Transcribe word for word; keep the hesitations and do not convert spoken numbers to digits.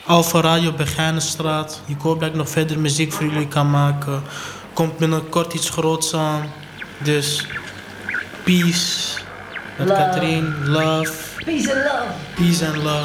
Alpha Radio Begijnenstraat. Ik hoop dat ik nog verder muziek voor jullie kan maken. Komt binnenkort iets groots aan. Dus peace. Met Love. Katrien, love. Peace and love. Peace and love.